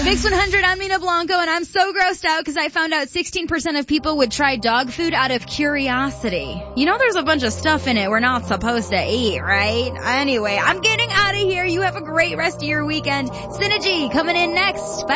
Mix 100, I'm Nina Blanco, and I'm so grossed out because I found out 16% of people would try dog food out of curiosity. You know there's a bunch of stuff in it we're not supposed to eat, right? Anyway, I'm getting out of here. You have a great rest of your weekend. Synergy coming in next. Bye.